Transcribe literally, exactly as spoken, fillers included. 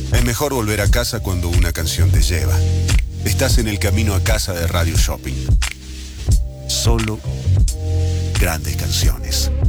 Es mejor volver a casa cuando una canción te lleva. Estás en el camino a casa de Radio Shopping. Solo grandes canciones.